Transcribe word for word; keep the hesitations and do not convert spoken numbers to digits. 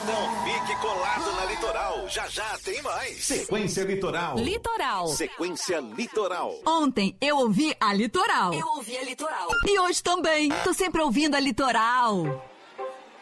Então fique colado na Litoral. Já já tem mais. Sequência Litoral. Litoral. Sequência Litoral. Ontem eu ouvi a Litoral. Eu ouvi a Litoral. E hoje também. Tô sempre ouvindo a Litoral.